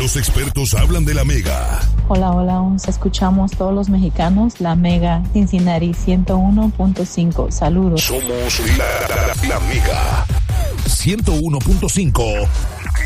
Los expertos hablan de la Mega. Hola, os escuchamos todos los mexicanos, la Mega Cincinnati 101.5. Saludos. Somos la Mega 101.5.